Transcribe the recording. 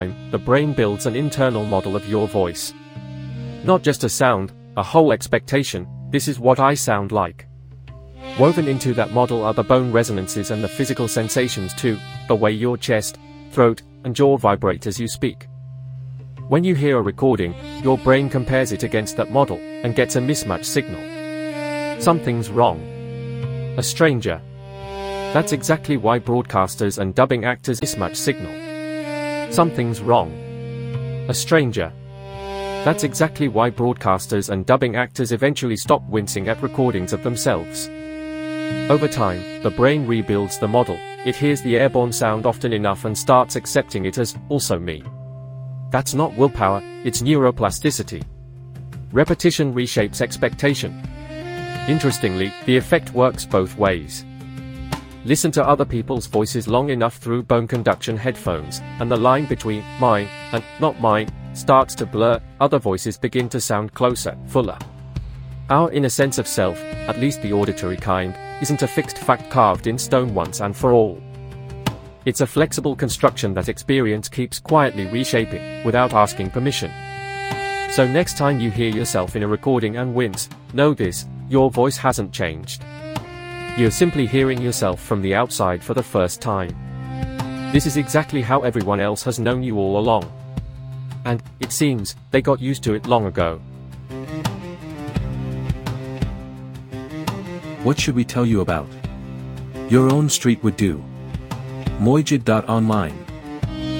the brain builds an internal model of your voice. Not just a sound, a whole expectation. This is what I sound like. Woven into that model are the bone resonances and the physical sensations too, the way your chest, throat, and jaw vibrate as you speak. When you hear a recording, your brain compares it against that model, and gets a mismatch signal. Something's wrong. A stranger. That's exactly why broadcasters and dubbing actors mismatch signal. Something's wrong. A stranger. That's exactly why broadcasters and dubbing actors eventually stop wincing at recordings of themselves. Over time, the brain rebuilds the model. It hears the airborne sound often enough and starts accepting it as also me. That's not willpower, it's neuroplasticity. Repetition reshapes expectation. Interestingly, the effect works both ways. Listen to other people's voices long enough through bone conduction headphones, and the line between mine and not mine starts to blur. Other voices begin to sound closer, fuller. Our inner sense of self, at least the auditory kind, isn't a fixed fact carved in stone once and for all. It's a flexible construction that experience keeps quietly reshaping, without asking permission. So next time you hear yourself in a recording and wince, know this: your voice hasn't changed. You're simply hearing yourself from the outside for the first time. This is exactly how everyone else has known you all along. And, it seems, they got used to it long ago. What should we tell you about? Your own street would do. Mojid.online